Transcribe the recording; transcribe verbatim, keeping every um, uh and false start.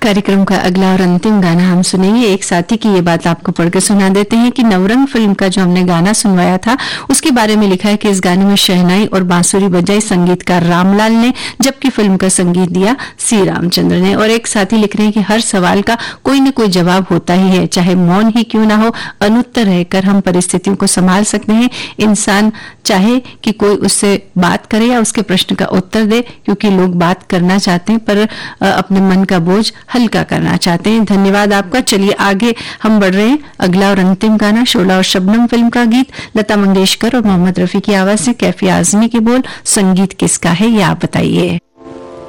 कार्यक्रम का अगला और अंतिम गाना हम सुनेंगे। एक साथी की ये बात आपको पढ़कर सुना देते हैं कि नवरंग फिल्म का जो हमने गाना सुनवाया था उसके बारे में लिखा है कि इस गाने में शहनाई और बांसुरी बजाई संगीतकार रामलाल ने, जबकि फिल्म का संगीत दिया सी रामचंद्र ने। और एक साथी लिख रहे हैं कि हर सवाल का कोई न कोई जवाब होता ही है, चाहे मौन ही क्यों ना हो, अनुत्तर रहकर हम परिस्थितियों को संभाल सकते हैं। इंसान चाहे कि कोई उससे बात करे या उसके प्रश्न का उत्तर दे, क्योंकि लोग बात करना चाहते हैं पर अपने मन का बोझ हल्का करना चाहते हैं। धन्यवाद आपका। चलिए आगे हम बढ़ रहे हैं। अगला और अंतिम गाना शोला और शबनम फिल्म का गीत, लता मंगेशकर और मोहम्मद रफी की आवाज से, कैफी आजमी के बोल, संगीत किसका है ये आप बताइए।